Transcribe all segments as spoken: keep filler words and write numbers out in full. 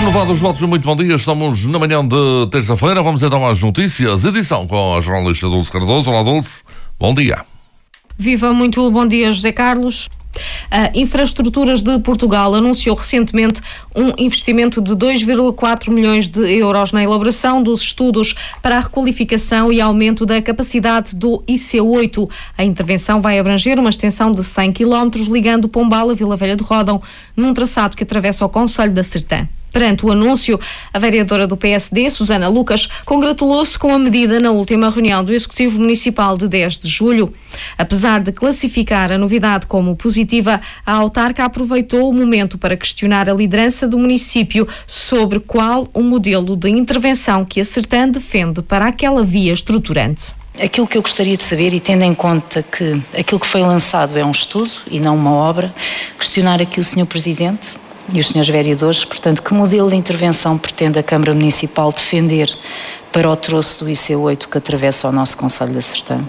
Renovados votos, muito bom dia. Estamos na manhã de terça-feira. Vamos então às notícias. Edição com a jornalista Dulce Cardoso. Olá, Dulce. Bom dia. Viva, muito bom dia, José Carlos. A Infraestruturas de Portugal anunciou recentemente um investimento de dois vírgula quatro milhões de euros na elaboração dos estudos para a requalificação e aumento da capacidade do I C oito. A intervenção vai abranger uma extensão de cem quilómetros ligando Pombal a Vila Velha de Ródão, num traçado que atravessa o concelho da Sertã. Perante o anúncio, a vereadora do P S D, Susana Lucas, congratulou-se com a medida na última reunião do Executivo Municipal de dez de julho. Apesar de classificar a novidade como positiva, a autarca aproveitou o momento para questionar a liderança do município sobre qual o modelo de intervenção que a Sertã defende para aquela via estruturante. Aquilo que eu gostaria de saber, e tendo em conta que aquilo que foi lançado é um estudo e não uma obra, questionar aqui o senhor Presidente e os senhores vereadores, portanto, que modelo de intervenção pretende a Câmara Municipal defender para o troço do I C oito que atravessa o nosso concelho da Sertã?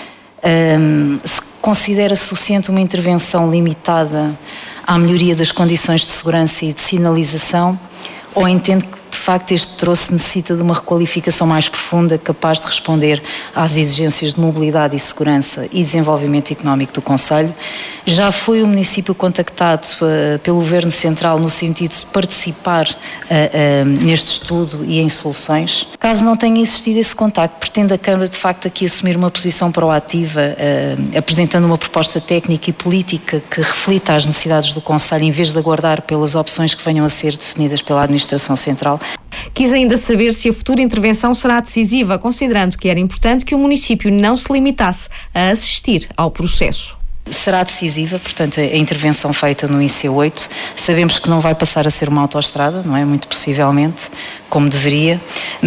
Um, se considera suficiente uma intervenção limitada à melhoria das condições de segurança e de sinalização, ou entende que de facto este troço necessita de uma requalificação mais profunda, capaz de responder às exigências de mobilidade e segurança e desenvolvimento económico do concelho? Já foi o município contactado uh, pelo Governo Central no sentido de participar uh, uh, neste estudo e em soluções? Caso não tenha existido esse contacto, pretende a Câmara de facto aqui assumir uma posição proativa, uh, apresentando uma proposta técnica e política que reflita as necessidades do concelho, em vez de aguardar pelas opções que venham a ser definidas pela Administração Central? Quis ainda saber se a futura intervenção será decisiva, considerando que era importante que o município não se limitasse a assistir ao processo. Será decisiva, portanto, a intervenção feita no I C oito. Sabemos que não vai passar a ser uma autoestrada, não é? Muito possivelmente, como deveria,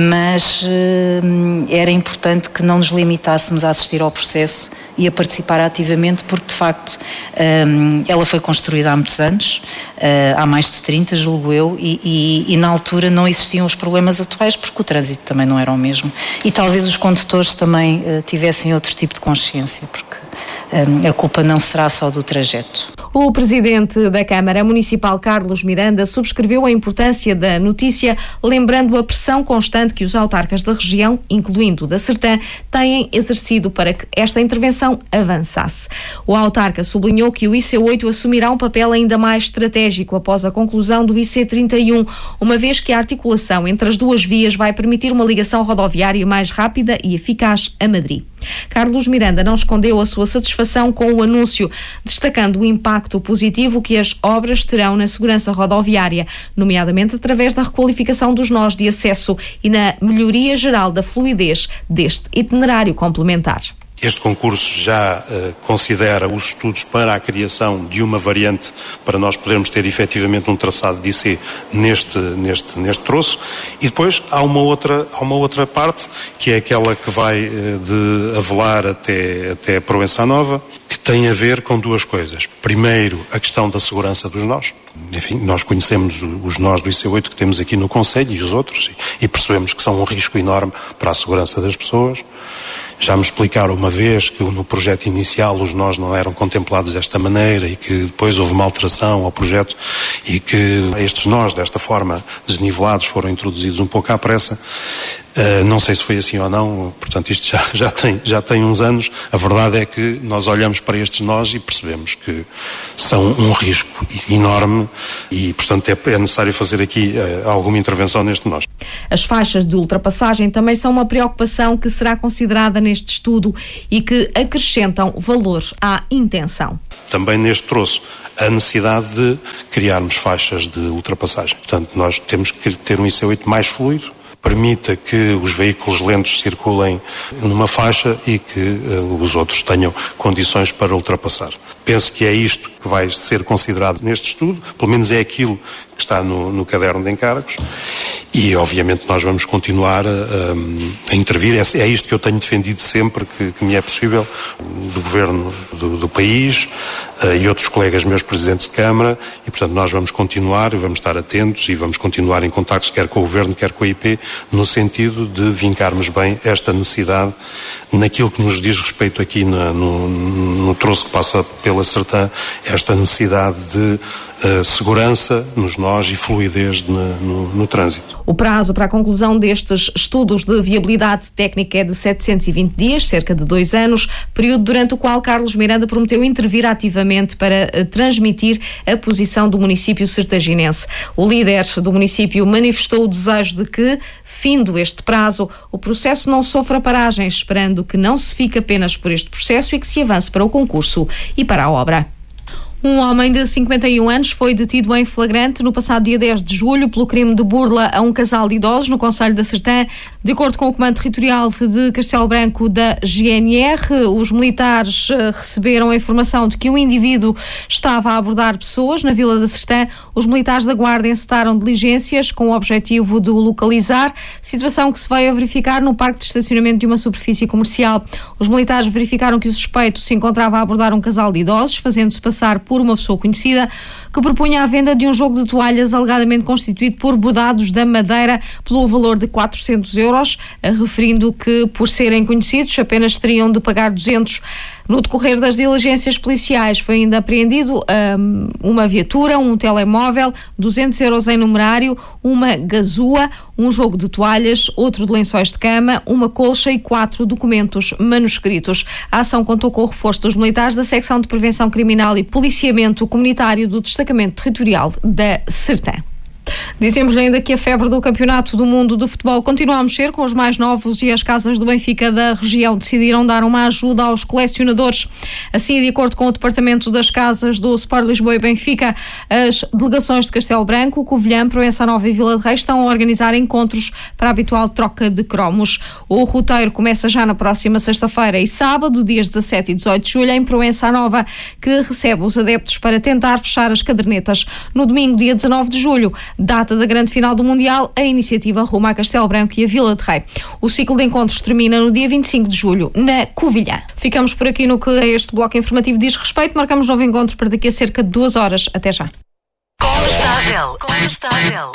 mas eh, era importante que não nos limitássemos a assistir ao processo e a participar ativamente, porque de facto eh, ela foi construída há muitos anos, eh, há mais de trinta, julgo eu, e, e, e na altura não existiam os problemas atuais, porque o trânsito também não era o mesmo. E talvez os condutores também eh, tivessem outro tipo de consciência, porque a culpa não será só do trajeto. O presidente da Câmara Municipal, Carlos Miranda, subscreveu a importância da notícia, lembrando a pressão constante que os autarcas da região, incluindo da Sertã, têm exercido para que esta intervenção avançasse. O autarca sublinhou que o I C oito assumirá um papel ainda mais estratégico após a conclusão do I C trinta e um, uma vez que a articulação entre as duas vias vai permitir uma ligação rodoviária mais rápida e eficaz a Madrid. Carlos Miranda não escondeu a sua satisfação com o anúncio, destacando o impacto positivo que as obras terão na segurança rodoviária, nomeadamente através da requalificação dos nós de acesso e na melhoria geral da fluidez deste itinerário complementar. Este concurso já uh, considera os estudos para a criação de uma variante para nós podermos ter efetivamente um traçado de I C neste, neste, neste troço, e depois há uma outra, há uma outra parte que é aquela que vai uh, de Avelar até, até Proença Nova, que tem a ver com duas coisas. Primeiro, a questão da segurança dos nós. Enfim, nós conhecemos os nós do I C oito que temos aqui no concelho e os outros, e, e percebemos que são um risco enorme para a segurança das pessoas. Já me explicaram uma vez que no projeto inicial os nós não eram contemplados desta maneira e que depois houve uma alteração ao projeto e que estes nós, desta forma, desnivelados, foram introduzidos um pouco à pressa. Uh, não sei se foi assim ou não, portanto isto já, já, tem, já tem uns anos. A verdade é que nós olhamos para estes nós e percebemos que são um risco enorme e, portanto, é, é necessário fazer aqui uh, alguma intervenção neste nós. As faixas de ultrapassagem também são uma preocupação que será considerada neste estudo e que acrescentam valor à intenção. Também neste troço, a necessidade de criarmos faixas de ultrapassagem. Portanto, nós temos que ter um I C oito mais fluido, permita que os veículos lentos circulem numa faixa e que uh, os outros tenham condições para ultrapassar. Penso que é isto que vai ser considerado neste estudo, pelo menos é aquilo que está no, no caderno de encargos, e obviamente nós vamos continuar a, a, a intervir. É, é isto que eu tenho defendido sempre que, que me é possível, do Governo do, do país uh, e outros colegas meus presidentes de Câmara, e portanto nós vamos continuar e vamos estar atentos e vamos continuar em contactos quer com o Governo, quer com a I P, no sentido de vincarmos bem esta necessidade naquilo que nos diz respeito aqui na, no, no troço que passa pela Sertã, esta necessidade de uh, segurança nos nós e fluidez no, no, no trânsito. O prazo para a conclusão destes estudos de viabilidade técnica é de setecentos e vinte dias, cerca de dois anos, período durante o qual Carlos Miranda prometeu intervir ativamente para uh, transmitir a posição do município sertaginense. O líder do município manifestou o desejo de que, findo este prazo, o processo não sofra paragens, esperando que não se fique apenas por este processo e que se avance para o concurso e para a obra. Um homem de cinquenta e um anos foi detido em flagrante no passado dia dez de julho pelo crime de burla a um casal de idosos no concelho da Sertã. De acordo com o Comando Territorial de Castelo Branco da G N R, os militares receberam a informação de que um indivíduo estava a abordar pessoas na Vila da Sertã. Os militares da Guarda encetaram diligências com o objetivo de o localizar, situação que se veio a verificar no parque de estacionamento de uma superfície comercial. Os militares verificaram que o suspeito se encontrava a abordar um casal de idosos, fazendo-se passar por por uma pessoa conhecida, que propunha a venda de um jogo de toalhas alegadamente constituído por bordados da Madeira pelo valor de quatrocentos euros, referindo que, por serem conhecidos, apenas teriam de pagar duzentos. No decorrer das diligências policiais foi ainda apreendido um, uma viatura, um telemóvel, duzentos euros em numerário, uma gazua, um jogo de toalhas, outro de lençóis de cama, uma colcha e quatro documentos manuscritos. A ação contou com o reforço dos militares da Secção de Prevenção Criminal e Policiamento Comunitário do Destacamento Territorial da Sertã. Dizemos ainda que a febre do Campeonato do Mundo de Futebol continua a mexer com os mais novos e as casas do Benfica da região decidiram dar uma ajuda aos colecionadores. Assim, de acordo com o Departamento das Casas do Sport Lisboa e Benfica, as delegações de Castelo Branco, Covilhã, Proença Nova e Vila de Reis estão a organizar encontros para a habitual troca de cromos. O roteiro começa já na próxima sexta-feira e sábado, dias dezassete e dezoito de julho, em Proença Nova, que recebe os adeptos para tentar fechar as cadernetas. No domingo, dia dezanove de julho, data da grande final do Mundial, a iniciativa rumo a Castelo Branco e a Vila de Rei. O ciclo de encontros termina no dia vinte e cinco de julho, na Covilhã. Ficamos por aqui no que a este bloco informativo diz respeito. Marcamos novo encontro para daqui a cerca de duas horas. Até já. Condestável. Condestável.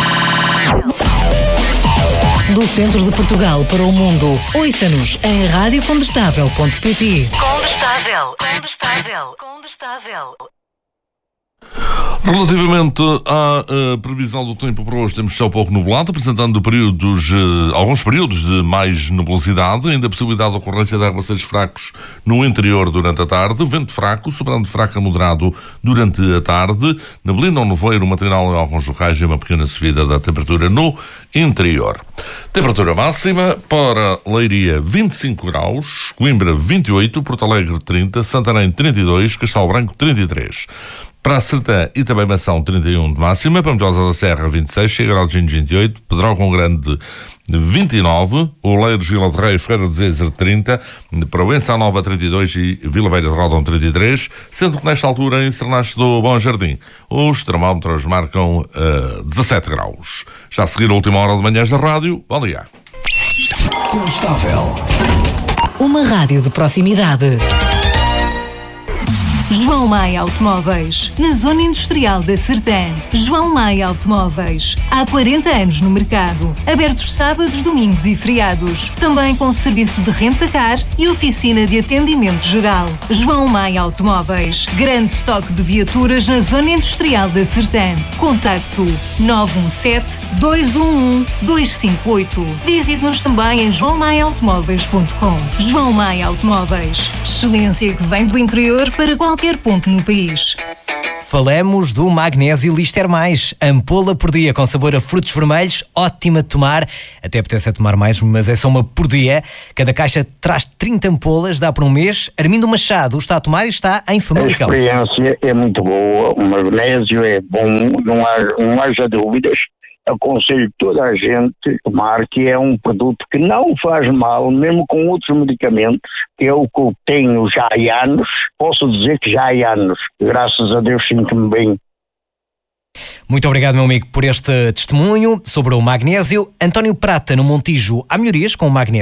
Do centro de Portugal para o mundo, ouça-nos em rádio condestável ponto pt. Condestável. Condestável. Condestável. Relativamente à uh, previsão do tempo para hoje, temos céu pouco nublado, apresentando períodos, uh, alguns períodos de mais nubosidade, ainda a possibilidade de ocorrência de aguaceiros fracos no interior durante a tarde, vento fraco, sobrando fraco a moderado durante a tarde, neblina ou nevoeiro matinal em alguns locais e uma pequena subida da temperatura no interior. Temperatura máxima para Leiria vinte e cinco graus, Coimbra vinte e oito, Porto Alegre trinta, Santarém trinta e dois, Castelo Branco trinta e três. Para a Sertã e também Mação trinta e um de máxima, para Meteosa da Serra vinte e seis, Figueiró de Gino vinte e oito, Pedrógão Grande vinte e nove, Oleiros, Vila de Rei, Feira de Zezer trinta, Proença Nova trinta e dois e Vila Velha de Rodão trinta e três, sendo que nesta altura em Sernache do Bom Jardim os termómetros marcam uh, dezassete graus. Já a seguir a última hora de manhãs da rádio. Bom dia. Condestável. Uma rádio de proximidade. João Maia Automóveis, na Zona Industrial da Sertã. João Maia Automóveis, há quarenta anos no mercado. Abertos sábados, domingos e feriados. Também com serviço de renta-car e oficina de atendimento geral. João Maia Automóveis, grande estoque de viaturas na Zona Industrial da Sertã. Contacto nove um sete, dois um um, dois cinco oito. Visite-nos também em joão maia automóveis ponto com. João Maia Automóveis, excelência que vem do interior para qualquer qualquer ponto no país. Falamos do Magnésio Lister Mais, ampola por dia com sabor a frutos vermelhos, ótima de tomar, até apetece a tomar mais, mas é só uma por dia. Cada caixa traz trinta ampolas, dá por um mês. Armindo Machado está a tomar e está em Famalicão. A experiência é muito boa, o magnésio é bom, não, há, não haja dúvidas. Aconselho toda a gente a tomar, que é um produto que não faz mal, mesmo com outros medicamentos. Eu que o tenho já há anos, posso dizer que já há anos. Graças a Deus sinto-me bem. Muito obrigado, meu amigo, por este testemunho sobre o magnésio. António Prata, no Montijo, há melhorias com o magnésio?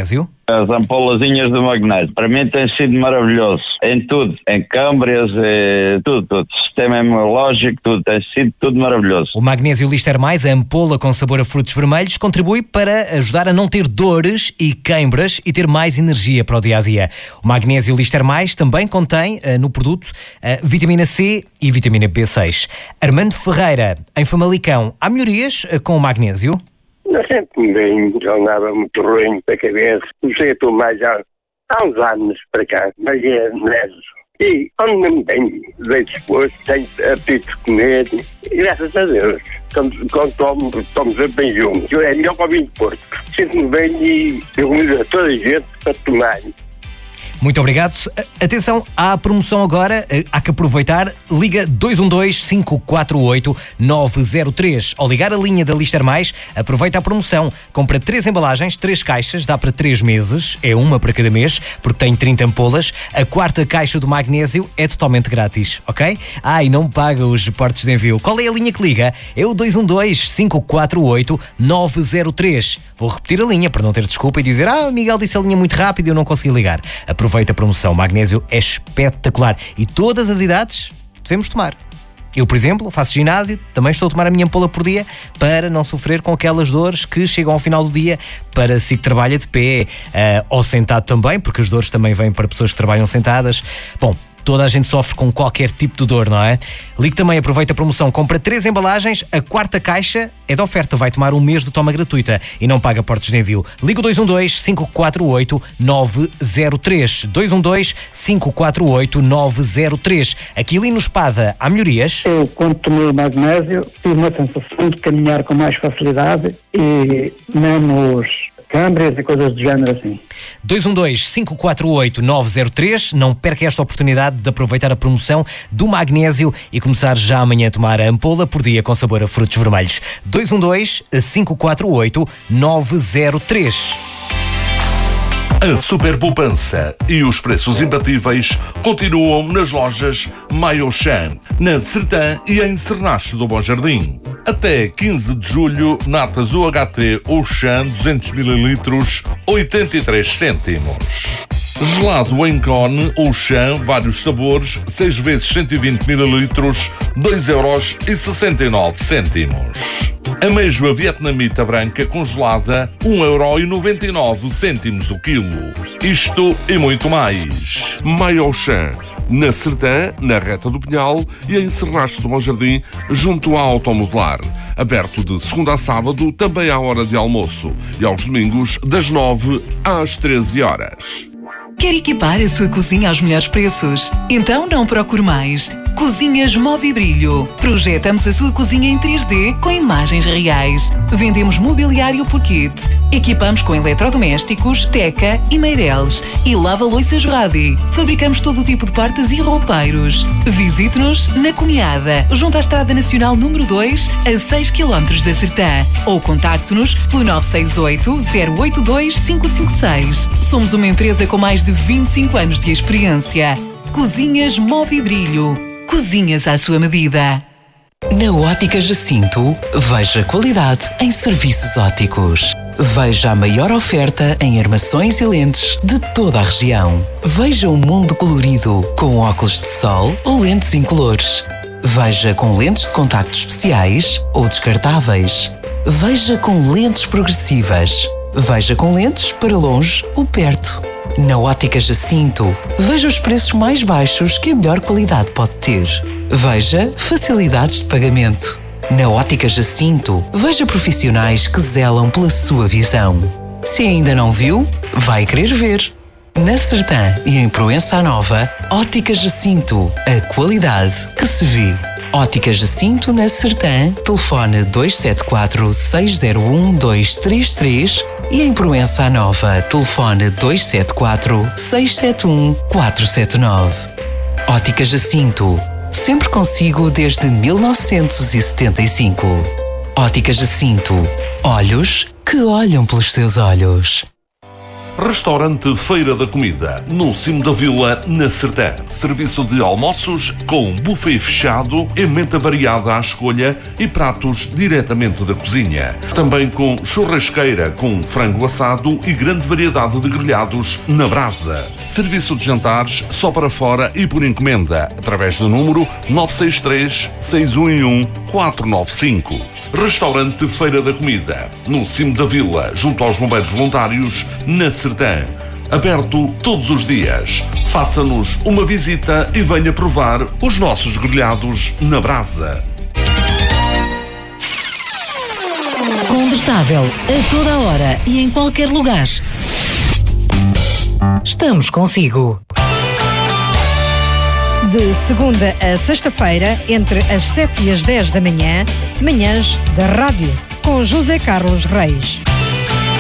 as ampolazinhas de magnésio. Para mim tem sido maravilhoso. Em tudo. Em câmbrias, eh, tudo, tudo. Sistema imunológico, tudo. Tem sido tudo maravilhoso. O Magnésio Lister Mais, a ampola com sabor a frutos vermelhos, contribui para ajudar a não ter dores e queimbras e ter mais energia para o dia-a-dia. O Magnésio Lister Mais também contém uh, no produto uh, vitamina C e vitamina B seis. Armando Ferreira, em Famalicão, há melhorias uh, com o magnésio? Eu sempre bem, já andava muito ruim da cabeça. Comecei a tomar já há uns anos para cá, mas é neso. E onde não me tenho leite disposto, tenho apetite de comer, e graças a Deus, quando, quando tomo, tomo sempre bem junto. É melhor que o vinho de Porto. Sinto-me bem e eu convido a toda a gente para tomar. Muito obrigado. Atenção, há a promoção agora, há que aproveitar. Liga dois um dois, cinco quatro oito, nove zero três. Ao ligar a linha da Lister Mais, aproveita a promoção. Compra três embalagens, três caixas, dá para três meses, é uma para cada mês, porque tem trinta ampolas. A quarta caixa do magnésio é totalmente grátis, ok? Ah, e não paga os portos de envio. Qual é a linha que liga? É o dois um dois, cinco quatro oito, nove zero três. Vou repetir a linha para não ter desculpa e dizer: ah, Miguel disse a linha muito rápido e eu não consegui ligar. Aproveita a promoção. O magnésio é espetacular e todas as idades devemos tomar. Eu, por exemplo, faço ginásio, também estou a tomar a minha ampola por dia para não sofrer com aquelas dores que chegam ao final do dia. Para si que trabalha de pé uh, ou sentado também, porque as dores também vêm para pessoas que trabalham sentadas. Bom, toda a gente sofre com qualquer tipo de dor, não é? Ligue também, aproveita a promoção, compra três embalagens, a quarta caixa é de oferta, vai tomar um mês de toma gratuita e não paga portos de envio. Liga o dois um dois, cinco quatro oito, nove zero três. dois um dois, cinco quatro oito, nove zero três. Aqui ali no Espada, há melhorias? Eu, quando tomei o magnésio, tive uma sensação de caminhar com mais facilidade e menos câmbrias e coisas do género assim. dois um dois, cinco quatro oito, nove zero três. Não perca esta oportunidade de aproveitar a promoção do magnésio e começar já amanhã a tomar a ampola por dia com sabor a frutos vermelhos. dois um dois, cinco quatro oito, nove zero três. A super poupança e os preços imbatíveis continuam nas lojas Maiochan, na Sertã e em Cernache do Bom Jardim. Até quinze de julho, natas U H T Auchan duzentos mililitros, oitenta e três cêntimos. Gelado em cone Auchan, vários sabores, seis vezes cento e vinte mililitros, dois euros e sessenta e nove cêntimos. Ameijoa vietnamita branca congelada, um euro e noventa e nove cêntimos o quilo. Isto e muito mais. Maiochan, na Sertã, na Reta do Pinhal e em Cernache do Bom Jardim, junto à Automodelar. Aberto de segunda a sábado, também à hora de almoço. E aos domingos, das nove às treze horas. Quer equipar a sua cozinha aos melhores preços? Então não procure mais. Cozinhas Move e Brilho. Projetamos a sua cozinha em três D com imagens reais. Vendemos mobiliário por kit. Equipamos com eletrodomésticos, teca e meireles. E lava-louças Radi. Fabricamos todo o tipo de portas e roupeiros. Visite-nos na Cunhada, junto à Estrada Nacional número dois, a seis quilómetros da Sertã. Ou contacte-nos pelo nove seis oito, zero oito dois, cinco cinco seis. Somos uma empresa com mais de vinte e cinco anos de experiência. Cozinhas Move e Brilho. Cozinhas à sua medida. Na Ótica Jacinto, veja qualidade em serviços ópticos. Veja a maior oferta em armações e lentes de toda a região. Veja um mundo colorido com óculos de sol ou lentes incolores. Veja com lentes de contacto especiais ou descartáveis. Veja com lentes progressivas. Veja com lentes para longe ou perto. Na Ótica Jacinto, veja os preços mais baixos que a melhor qualidade pode ter. Veja facilidades de pagamento. Na Ótica Jacinto, veja profissionais que zelam pela sua visão. Se ainda não viu, vai querer ver. Na Sertã e em Proença Nova, Ótica Jacinto, a qualidade que se vê. Ótica Jacinto na Sertã, telefone dois sete quatro, seis zero um, dois três três e em Proença Nova, telefone dois sete quatro, seis sete um, quatro sete nove. Ótica Jacinto, sempre consigo desde mil novecentos e setenta e cinco. Ótica Jacinto, olhos que olham pelos seus olhos. Restaurante Feira da Comida, no cimo da vila, na Sertã. Serviço de almoços com buffet fechado, emenda variada à escolha e pratos diretamente da cozinha. Também com churrasqueira com frango assado e grande variedade de grelhados na brasa. Serviço de jantares só para fora e por encomenda, através do número nove seis três, seis um um, quatro nove cinco. Restaurante Feira da Comida, no cimo da vila, junto aos bombeiros voluntários, na Sertã. Aberto todos os dias. Faça-nos uma visita e venha provar os nossos grelhados na brasa. Condestável, a toda a hora e em qualquer lugar. Estamos consigo. De segunda a sexta-feira, entre as sete e as dez da manhã, manhãs da rádio, com José Carlos Reis.